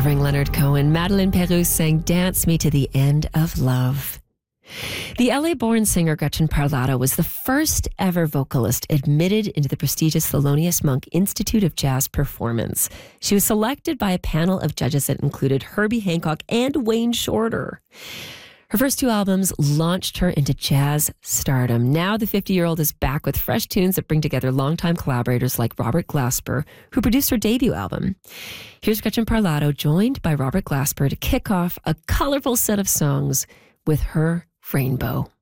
Discovering Leonard Cohen, Madeleine Perouse sang Dance Me to the End of Love. The LA-born singer Gretchen Parlato was the first ever vocalist admitted into the prestigious Thelonious Monk Institute of Jazz Performance. She was selected by a panel of judges that included Herbie Hancock and Wayne Shorter. Her first two albums launched her into jazz stardom. Now the 50-year-old is back with fresh tunes that bring together longtime collaborators like Robert Glasper, who produced her debut album. Here's Gretchen Parlato, joined by Robert Glasper, to kick off a colorful set of songs with her Rainbow.